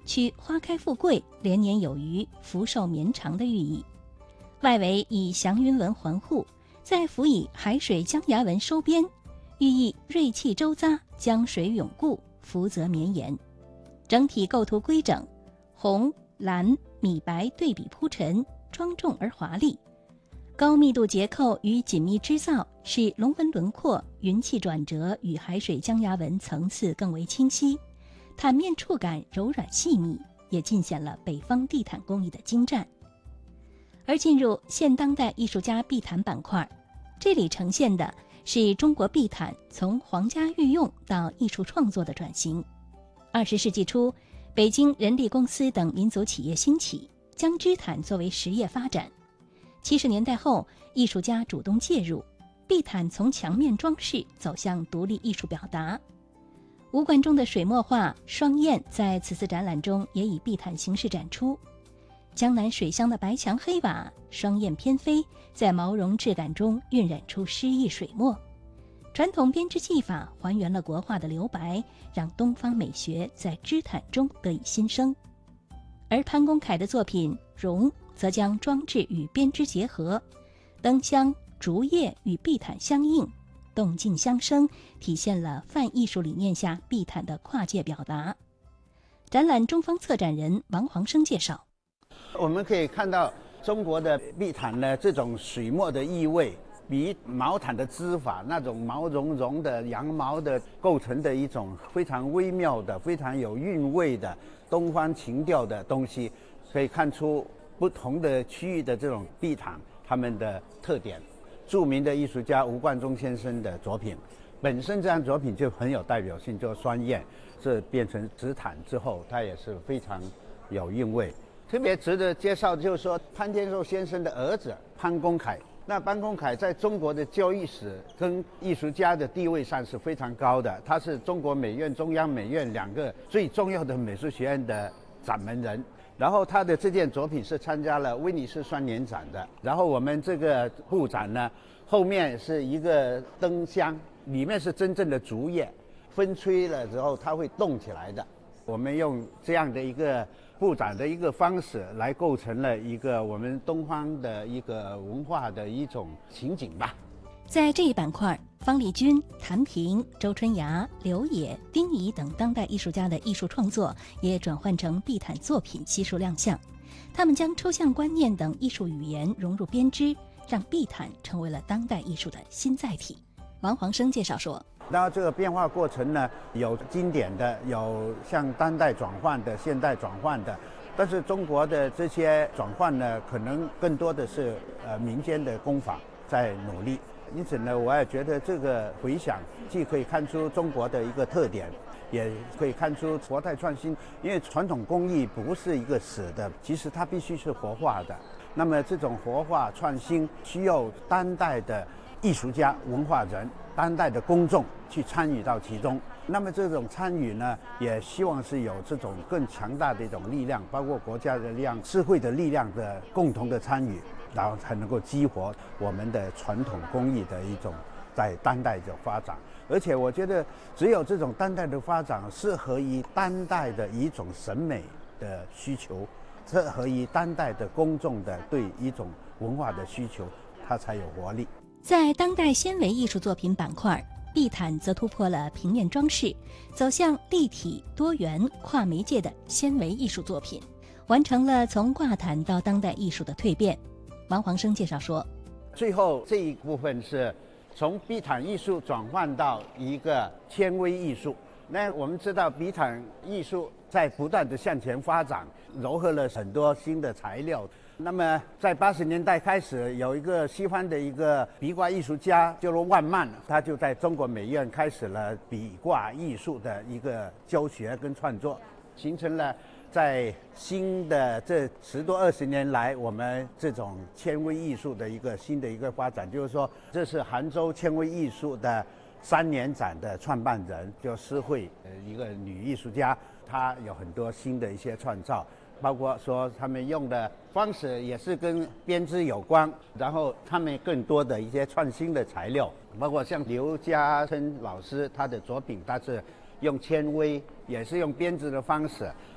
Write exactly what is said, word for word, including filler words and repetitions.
取花开富贵、连年有余、福寿绵长的寓意。外围以祥云纹环护，再辅以海水江崖纹收边，寓意瑞气周匝、江水永固、福泽绵延。整体构图规整，红、蓝、米白对比铺陈，庄重而华丽。高密度结构与紧密织造使龙纹轮廓、云气转折与海水江崖纹层次更为清晰，毯面触感柔软细密，也尽显了北方地毯工艺的精湛。而进入现当代艺术家壁毯板块，这里呈现的是中国壁毯从皇家御用到艺术创作的转型。二十世纪初，北京人力公司等民族企业兴起，将织毯作为实业发展。七十年代后，艺术家主动介入，壁毯从墙面装饰走向独立艺术表达。吴冠中的水墨画《双燕》在此次展览中也以壁毯形式展出。江南水乡的白墙黑瓦，双燕翩飞，在毛绒质感中晕染出诗意水墨。传统编织技法还原了国画的留白，让东方美学在织毯中得以新生。而潘公凯的作品《绒》则将装置与编织结合，灯箱、竹叶与壁毯相应，动静相生，体现了泛艺术理念下壁毯的跨界表达。展览中方策展人王黄生介绍， 我们可以看到中国的壁毯呢，这种水墨的意味比毛毯的织法那种毛茸茸的羊毛的构成的一种非常微妙的、非常有韵味的东方情调的东西，可以看出不同的区域的这种壁毯它们的特点。著名的艺术家吴冠中先生的作品本身，这张作品就很有代表性，叫《双燕》，这变成纸毯之后，它也是非常有韵味。特别值得介绍就是说，潘天寿先生的儿子潘公凯。那潘公凯在中国的教育史跟艺术家的地位上是非常高的，他是中国美院、中央美院两个最重要的美术学院的掌门人。然后他的这件作品是参加了威尼斯双年展的。然后我们这个布展呢，后面是一个灯箱，里面是真正的竹叶，风吹了之后它会动起来的。我们用这样的一个布展的一个方式来构成了一个我们东方的一个文化的一种情景吧。 在这一板块，方力钧、谭平、周春芽、刘野、丁仪等当代艺术家的艺术创作也转换成壁毯作品悉数亮相。他们将抽象观念等艺术语言融入编织，让壁毯成为了当代艺术的新载体。王黄生介绍说， 然后这个变化过程呢，有经典的，有向当代转换的、现代转换的，但是中国的这些转换呢，可能更多的是呃民间的工坊在努力。因此呢，我也觉得这个回响既可以看出中国的一个特点，也可以看出活态创新。因为传统工艺不是一个死的，其实它必须是活化的。那么这种活化创新需要当代的艺术家、文化人、当代的公众去参与到其中。那么这种参与呢，也希望是有这种更强大的一种力量，包括国家的力量、社会的力量的共同的参与，然后才能够激活我们的传统工艺的一种在当代的发展。而且我觉得，只有这种当代的发展，适合于当代的一种审美的需求，适合于当代的公众的对一种文化的需求，它才有活力。 在当代纤维艺术作品板块，壁毯则突破了平面装饰，走向立体、多元、跨媒介的纤维艺术作品，完成了从挂毯到当代艺术的蜕变。王黄生介绍说， 最后这一部分是从壁毯艺术转换到一个纤维艺术。那我们知道壁毯艺术在不断的向前发展，糅合了很多新的材料。那么在八十年代开始，有一个西方的一个壁挂艺术家叫做万曼，他就在中国美院开始了壁挂艺术的一个教学跟创作，形成了在新的这十多二十年来，我们这种纤维艺术的一个新的一个发展。就是说，这是杭州纤维艺术的三年展的创办人，叫施慧，呃，一个女艺术家，她有很多新的一些创造。包括说他们用的方式也是跟编织有关，然后他们更多的一些创新的材料，包括像刘家琛老师他的作品，他是用纤维，也是用编织的方式，